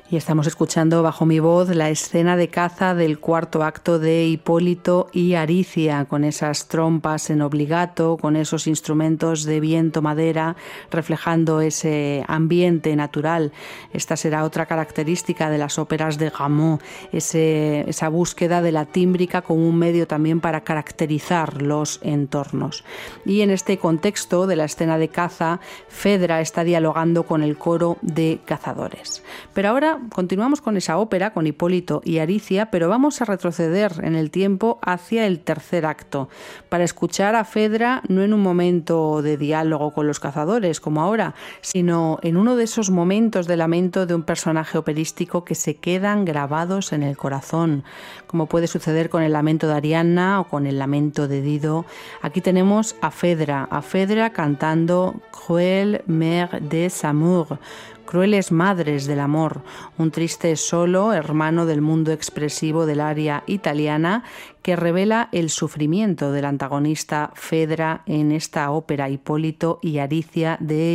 Y estamos escuchando bajo mi voz la escena de caza del cuarto acto de Hipólito y Aricia, con esas trompas en obligato, con esos instrumentos de viento madera, reflejando ese ambiente natural. Esta será otra característica de las óperas de Rameau, esa búsqueda de la tímbrica como un medio también para caracterizar los entornos. Y en este contexto de la escena de caza, Fedra está dialogando con el coro de cazadores. Pero ahora continuamos con esa ópera, con Hipólito y Aricia, pero vamos a retroceder en el tiempo hacia el tercer acto, para escuchar a Fedra no en un momento de diálogo con los cazadores, como ahora, sino en uno de esos momentos de lamento de un personaje operístico que se quedan grabados en el corazón, como puede suceder con el lamento de Arianna o con el lamento de Dido. Aquí tenemos a Fedra cantando Cruelle Mère des Amours, Crueles madres del amor, un triste solo hermano del mundo expresivo del aria italiana que revela el sufrimiento del antagonista Fedra en esta ópera Hipólito y Aricia de